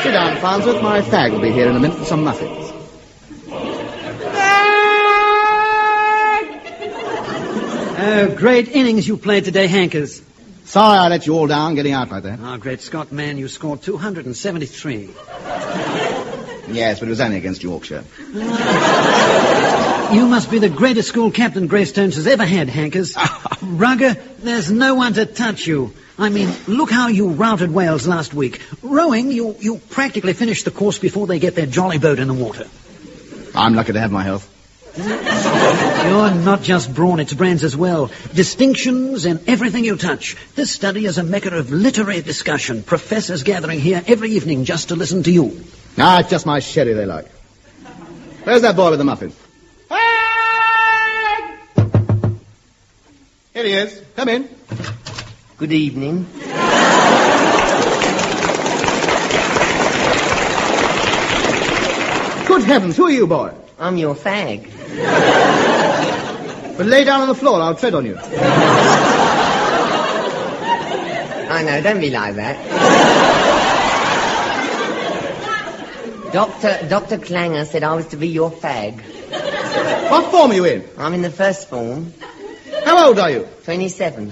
Sit down, Farnsworth. My fag will be here in a minute for some muffins. Great innings you played today, Hankers. Sorry I let you all down getting out like that. Oh, great Scott, man, you scored 273. Yes, but it was only against Yorkshire. You must be the greatest school captain Greystones has ever had, Hankers. Rugger, there's no one to touch you. I mean, look how you routed Wales last week. Rowing, you practically finish the course before they get their jolly boat in the water. I'm lucky to have my health. You're not just brawn, it's brains as well. Distinctions in everything you touch. This study is a mecca of literary discussion. Professors gathering here every evening just to listen to you. Ah, it's just my sherry they like. Where's that boy with the muffin? Here he is. Come in. Good evening. Good heavens, who are you, boy? I'm your fag. But lay down on the floor, I'll tread on you. I know, don't be like that. Dr. Clanger said I was to be your fag. What form are you in? I'm in the first form. How old are you? 27.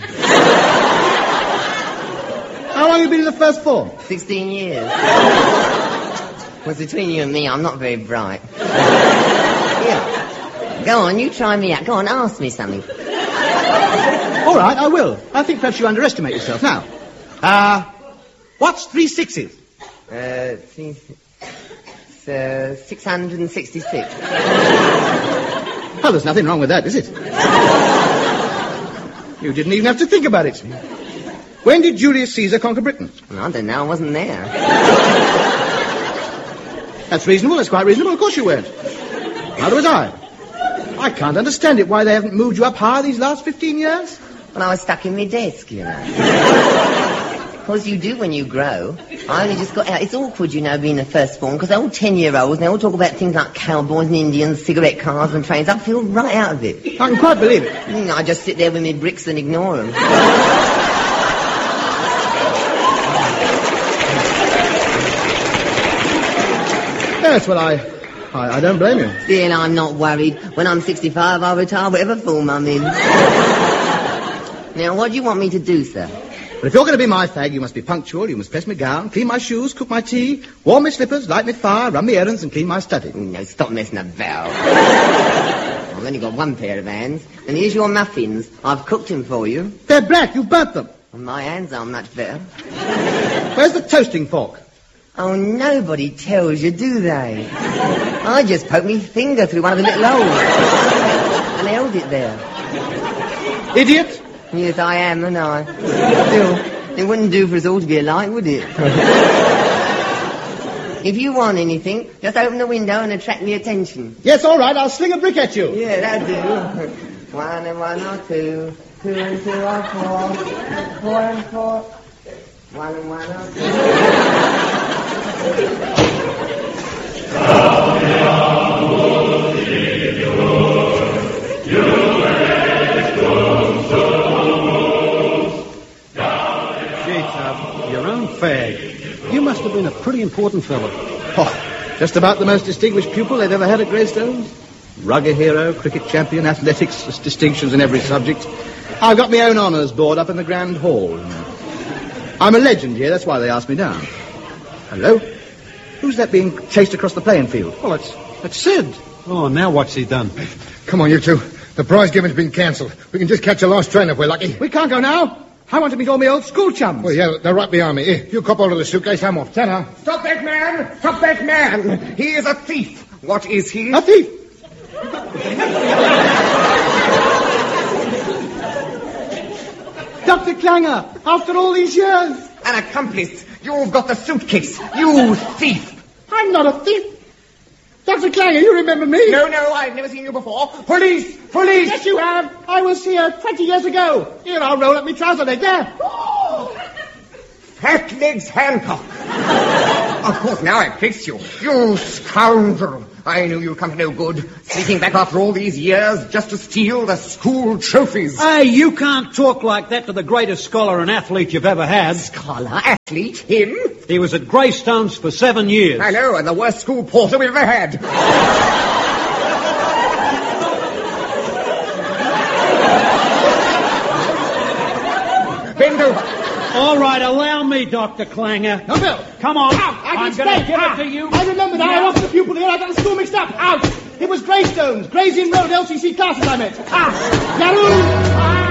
How long have you been in the first form? 16 years. Well, between you and me, I'm not very bright. Here. Go on, you try me out. Go on, ask me something. All right, I will. I think perhaps you underestimate yourself. Now, what's 3 6s? 666. Well, there's nothing wrong with that, is it? You didn't even have to think about it. When did Julius Caesar conquer Britain? I don't know, I wasn't there. That's reasonable, that's quite reasonable. Of course you weren't. Neither was I. I can't understand it, why they haven't moved you up higher these last 15 years. Well, I was stuck in my desk, you know. Of course you do when you grow. I only just got out. It's awkward, you know, being the first born, because they're all 10-year-olds, and they all talk about things like cowboys and Indians, cigarette cars and trains. I feel right out of it. I can quite believe it. I just sit there with my bricks and ignore them. Yes, well, I don't blame you. Still, I'm not worried. When I'm 65, I'll retire whatever form I'm in. Now, what do you want me to do, sir? But if you're going to be my fag, you must be punctual, you must press my gown, clean my shoes, cook my tea, warm my slippers, light my fire, run my errands, and clean my study. No, stop messing about. I've only got one pair of hands, and here's your muffins. I've cooked them for you. They're black, you burnt them. Well, my hands aren't much better. Where's the toasting fork? Oh, nobody tells you, do they? I just poked my finger through one of the little holes and held it there. Idiot! Yes, I am, and I. Still, it wouldn't do for us all to be alike, would it? If you want anything, just open the window and attract my attention. Yes, all right, I'll sling a brick at you. Yeah, that'll do. 1 and 1 are 2, 2 and 2 are 4, 4 and 4, 1 and 1 are 2. Your own fag. You must have been a pretty important fellow. Oh, just about the most distinguished pupil they'd ever had at Greystones. Rugger hero, cricket champion, athletics, distinctions in every subject. I've got my own honours board up in the Grand Hall. You know. I'm a legend here, that's why they asked me down. Hello? Who's that being chased across the playing field? Well, it's Sid. Oh, now what's he done? Come on, you two. The prize giving's been cancelled. We can just catch a last train if we're lucky. We can't go now. I want to meet all my old school chums. Well, yeah, they're right behind me. Here, you cop hold of the suitcase, I'm off. Ta-ta. Stop that man! Stop that man! He is a thief. What is he? A thief! Dr. Clanger, after all these years. An accomplice. You've got the suitcase. You thief. I'm not a thief. Dr. Clanger, you remember me? No, I've never seen you before. Police! Police! Yes, you have. I was here 20 years ago. Here, I'll roll up my trouser leg. There. Fat Legs Hancock. Of course, now I've fixed you. You scoundrel. I knew you'd come to no good. Sneaking back after all these years just to steal the school trophies. Hey, you can't talk like that to the greatest scholar and athlete you've ever had. Scholar? Athlete? Him? He was at Greystones for 7 years. I know, and the worst school porter we've ever had. Bend over. All right, allow me, Dr. Clanger. No, Bill. Come on. I'm going to give it to you. I remember now. I lost the pupil here. I got the school mixed up. Out. It was Greystones. Gray's Inn Road LCC classes I met. Yaroo.